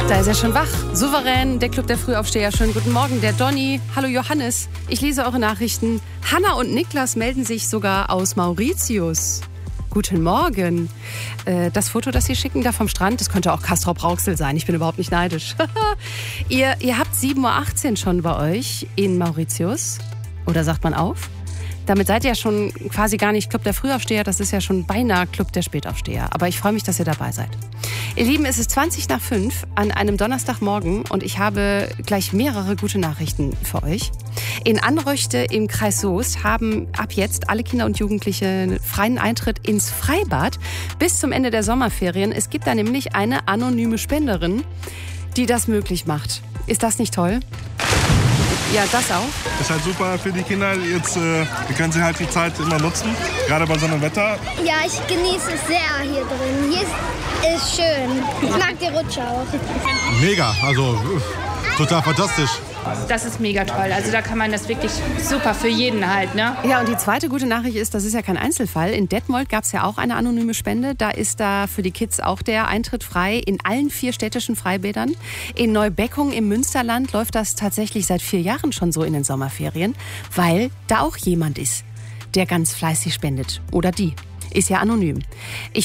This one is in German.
Da ist er schon wach. Souverän, der Club der Frühaufsteher. Schönen guten Morgen, der Donny. Hallo Johannes. Ich lese eure Nachrichten. Hanna und Niklas melden sich sogar aus Mauritius. Guten Morgen. Das Foto, das Sie schicken da vom Strand, das könnte auch Castrop Rauxel sein. Ich bin überhaupt nicht neidisch. Ihr habt 7.18 Uhr schon bei euch in Mauritius. Oder sagt man auf? Damit seid ihr ja schon quasi gar nicht Club der Frühaufsteher, das ist ja schon beinahe Club der Spätaufsteher. Aber ich freue mich, dass ihr dabei seid. Ihr Lieben, es ist 20:05 an einem Donnerstagmorgen und ich habe gleich mehrere gute Nachrichten für euch. In Anröchte im Kreis Soest haben ab jetzt alle Kinder und Jugendliche freien Eintritt ins Freibad bis zum Ende der Sommerferien. Es gibt da nämlich eine anonyme Spenderin, die das möglich macht. Ist das nicht toll? Ja, das auch. Ist halt super für die Kinder. Jetzt können sie halt die Zeit immer nutzen, gerade bei so einem Wetter. Ja, ich genieße es sehr hier drin. Hier ist schön. Ich mag die Rutsche auch. Mega, also total fantastisch. Das ist mega toll. Also da kann man das wirklich super für jeden halt, ne? Ja, und die zweite gute Nachricht ist, das ist ja kein Einzelfall. In Detmold gab es ja auch eine anonyme Spende. Da ist da für die Kids auch der Eintritt frei in allen 4 städtischen Freibädern. In Neubeckum im Münsterland läuft das tatsächlich seit 4 Jahren schon so in den Sommerferien, weil da auch jemand ist, der ganz fleißig spendet. Oder die. Ist ja anonym.